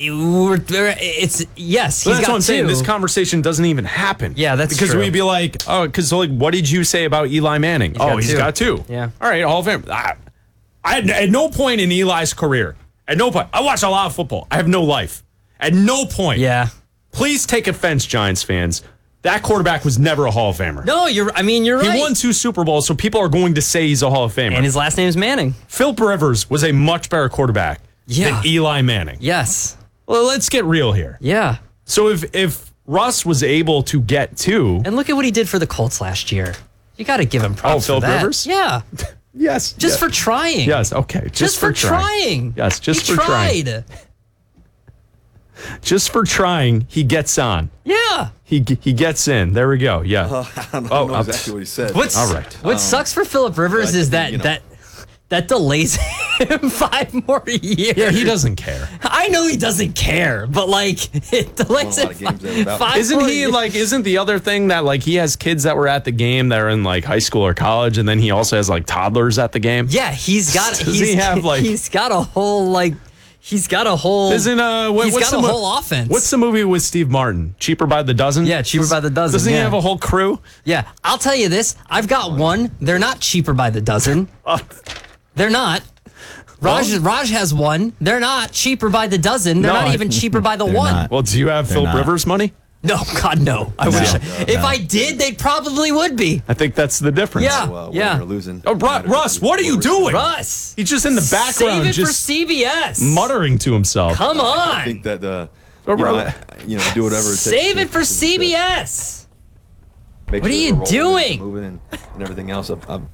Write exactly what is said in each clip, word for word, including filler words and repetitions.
It's yes. So he's that's got what I'm two. saying. This conversation doesn't even happen. Yeah, that's because true. we'd be like, oh, because like, what did you say about Eli Manning? He's oh, got he's two. got two. Yeah. All right, Hall of Fame. I, I had, at no point in Eli's career, at no point, I watch a lot of football. I have no life. At no point. Yeah. Please take offense, Giants fans. That quarterback was never a Hall of Famer. No, you're. I mean, you're He right. won two Super Bowls, so people are going to say he's a Hall of Famer. And his last name is Manning. Philip Rivers was a much better quarterback Yeah. than Eli Manning. Yes. Well, let's get real here. Yeah. So if if Russ was able to get two, And look at what he did for the Colts last year. You got to give him props. Oh, Philip for that. Rivers? Yeah. yes, Just yes. for trying. yes, okay, just, Just, for, trying. Yes, just he for tried. trying. Just for trying, he gets on. Yeah. He he gets in. There we go. Yeah. Uh, I don't Oh, know uh, exactly what he said. What's All right. What sucks for Philip Rivers I is think, that you know. that that delays him five more years. Yeah, he doesn't care. I know he doesn't care, but like it delays Won a lot him of games there five, without- five Isn't more he years. like? Isn't the other thing that like he has kids that were at the game that are in like high school or college, and then he also has like toddlers at the game? Yeah, he's got. Does he's, he have, like- He's got a whole like. He's got a whole. Isn't uh? What, He's what's got the a mo- whole offense. What's the movie with Steve Martin? Cheaper by the Dozen. Yeah, Cheaper by the Dozen, Doesn't he yeah. have a whole crew? Yeah, I'll tell you this. I've got one. They're not cheaper by the dozen. They're not. Raj Well- Raj has one. They're not cheaper by the dozen. They're No, not I- even cheaper by the They're one. not. Well, do you have Phil not. Rivers money? No, God, no. I wish. No, if no. I did, they probably would be. I think that's the difference. Yeah. Well, Yeah. We're losing. Oh, Ru- Russ, what are you doing? Russ, He's just in the background, save it for just C B S. muttering to himself. Come I on, think that uh, Oh, you, know, right. you know, do whatever it takes. save to- it for to- C B to S. make What sure are you we're rolling doing? and moving and, and everything else. I'm, I'm,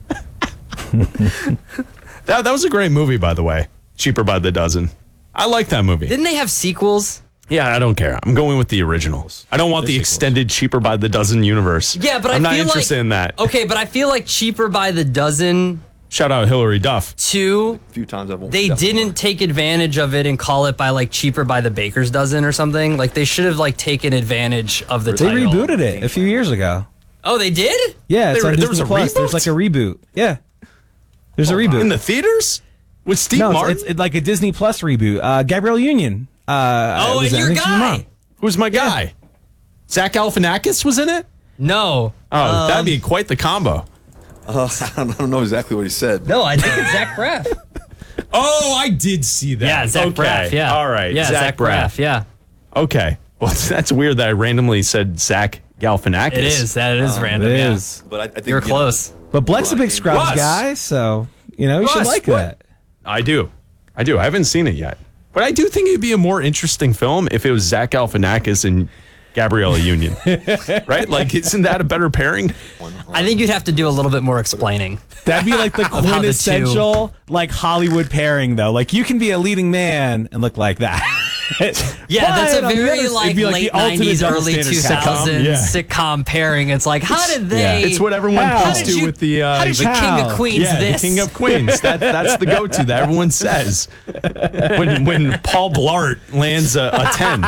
That that was a great movie, by the way. Cheaper by the Dozen. I like that movie. Didn't they have sequels? Yeah, I don't care. I'm going with the originals. I don't want the extended Cheaper by the Dozen universe. Yeah, but I'm I not feel interested like, in that. Okay, but I feel like cheaper by the dozen. Shout out Hillary Duff. Two, a few times I've they didn't take advantage of it and call it by like cheaper by the baker's dozen or something. Like they should have like taken advantage of the They title. rebooted it a few years ago. Oh, they did? Yeah, it's There- on there Disney was a Plus. reboot? There's like a reboot. Yeah, there's a reboot In the theaters? With Steve No, Martin? it's, it's like a Disney Plus reboot. Uh, Gabrielle Union. Uh, Oh, was and I your think she's the guy. mom. Who's my guy? Zach Galifianakis was in it? No. Oh, Um, that'd be quite the combo. Uh, I don't know exactly what he said. No, I think it's Zach Braff. Oh, I did see that. Yeah, Zach okay. Braff. Yeah. All right. Yeah, Zach, Braff. Yeah. Okay. Well, that's weird that I randomly said Zach Galifianakis. It is. That is random. It yeah. is. But I, I think You're you know, close. But Bleck's a big Scrubs Russ. guy, so you know you should Russ, like what? that. I do. I do. I haven't seen it yet. But I do think it'd be a more interesting film if it was Zach Galifianakis and Gabriella Union. Right? Like, isn't that a better pairing? I think you'd have to do a little bit more explaining. That'd be like the how the quintessential like Hollywood pairing, though. Like you can be a leading man and look like that. Yeah, that's a But on the very other- like, it'd be late the ultimate nineties, double early standard two sitcom. thousands Yeah. sitcom pairing. It's like, how did they? yeah. It's what everyone How? points How to did you- with the, uh, how did the you King How? of Queens yeah, this? the King of Queens. That that's the go-to that everyone says when when Paul Blart lands a, a ten,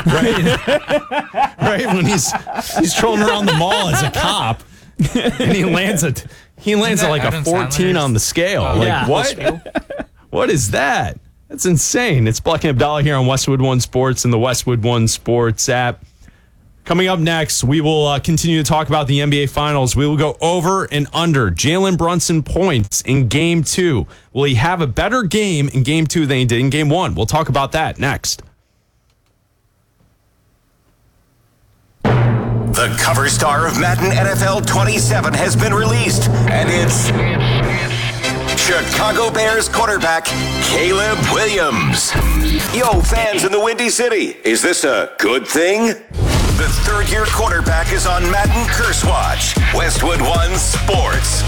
right? Right when he's he's trolling around the mall as a cop, and he lands a he lands at like a Adam fourteen Sandler's- on the scale. Oh, like yeah. what? What is that? That's insane. It's Black and Abdallah here on Westwood One Sports and the Westwood One Sports app. Coming up next, we will uh, continue to talk about the N B A Finals. We will go over and under Jalen Brunson points in Game Two. Will he have a better game in Game Two than he did in Game One? We'll talk about that next. The cover star of Madden N F L twenty-seven has been released, and it's Chicago Bears quarterback Caleb Williams. Yo, fans in the Windy City, is this a good thing? The third-year quarterback is on Madden Curse Watch. Westwood One Sports.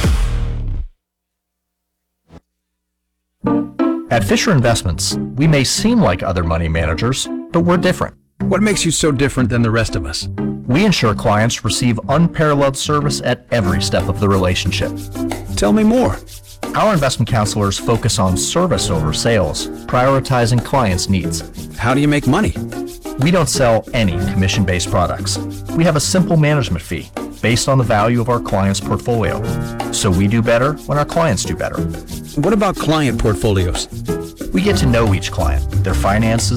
At Fisher Investments, we may seem like other money managers, but we're different. What makes you so different than the rest of us? We ensure clients receive unparalleled service at every step of the relationship. Tell me more. Our investment counselors focus on service over sales, prioritizing clients' needs. How do you make money? We don't sell any commission-based products. We have a simple management fee based on the value of our clients' portfolio. So we do better when our clients do better. What about client portfolios? We get to know each client, their finances,